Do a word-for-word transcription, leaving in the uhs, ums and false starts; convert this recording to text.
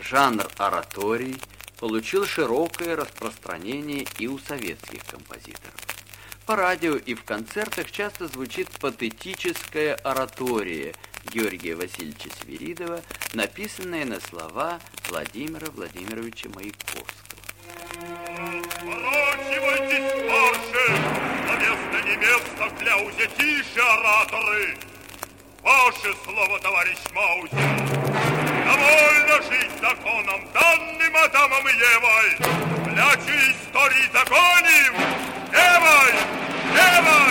Жанр ораторий получил широкое распространение и у советских композиторов. По радио и в концертах часто звучит патетическая оратория Георгия Васильевича Свиридова, написанная на слова Владимира Владимировича Маяковского. Разворачивайтесь, марши! На место не место кляузе, тише, ораторы! Ваше слово, товарищ Маузер! Довольно жить законом, данным Адамом и Евой! Клячу истории законим! Евой! Евой!